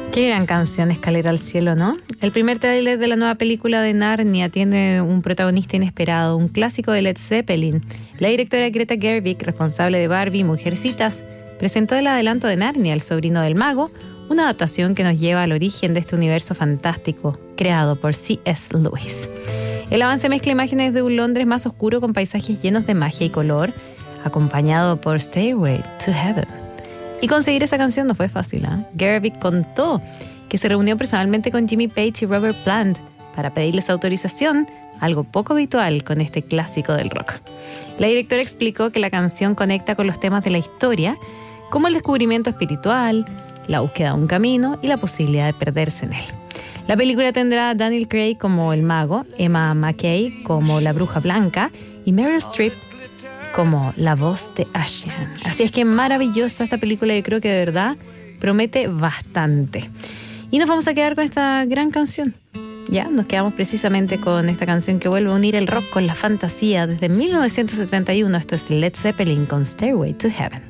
Qué gran canción, Escalera al cielo, ¿no? El primer tráiler de la nueva película de Narnia tiene un protagonista inesperado, un clásico de Led Zeppelin. La directora Greta Gerwig, responsable de Barbie y Mujercitas, presentó el adelanto de Narnia, el sobrino del mago, una adaptación que nos lleva al origen de este universo fantástico, creado por C.S. Lewis. El avance mezcla imágenes de un Londres más oscuro con paisajes llenos de magia y color, acompañado por Stairway to Heaven. Y conseguir esa canción no fue fácil, ¿eh? Gerwig contó que se reunió personalmente con Jimmy Page y Robert Plant para pedirles autorización, algo poco habitual con este clásico del rock. La directora explicó que la canción conecta con los temas de la historia, como el descubrimiento espiritual, la búsqueda de un camino y la posibilidad de perderse en él. La película tendrá a Daniel Craig como el mago, Emma Mackey como la bruja blanca y Meryl Streep como la voz de Aslan. Así es que maravillosa esta película, yo creo que de verdad promete bastante. Y nos vamos a quedar con esta gran canción. Ya, nos quedamos precisamente con esta canción que vuelve a unir el rock con la fantasía desde 1971. Esto es Led Zeppelin con Stairway to Heaven.